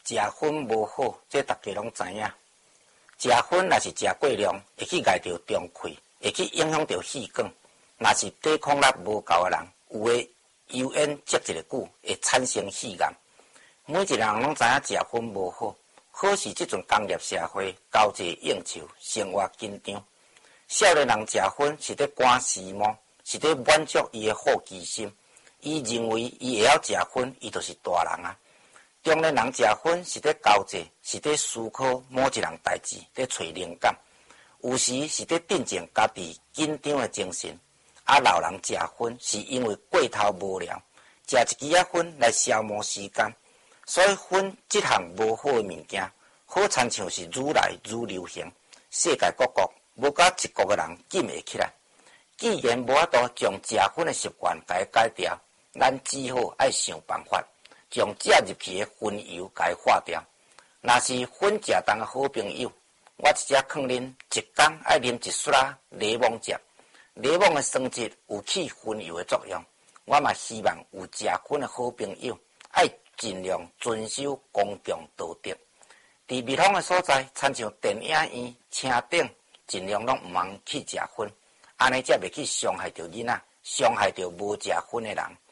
食薰无好，这大家拢知影。食薰若是食过量，会去害到中气，会去影响到气管。若是抵抗力无够的人，有诶油烟接一个久，会产生肺癌。每一个人拢知影食薰无好，可是即阵工业社会交际应酬，生活紧张。少年人食薰是伫赶时髦，是伫满足伊诶好奇心。伊认为伊会晓食薰，伊就是大人啊。中年人食薰是伫交际，是伫思考某一项代志，伫找灵感。有时是伫定静家己紧张诶精神。老人食薰是因为过头无聊，食一支薰来消磨时间。所以薰即项无好诶物件，好亲像是愈来愈流行，世界各国无甲一国诶人禁会起来。既然无法度将食薰诶习惯甲伊改掉，咱只好爱想办法，将食入去诶薰油甲伊化掉。若是薰食重诶好朋友，我一只劝恁一工爱啉一屑柠檬汁。柠檬诶酸质有起薰油诶作用。我嘛希望有食薰诶好朋友，爱尽量遵守公共道德。伫密封诶所在，亲像电影院、车顶，尽量拢毋通去食薰，安尼才袂去伤害到囡仔，伤害到无食薰诶人。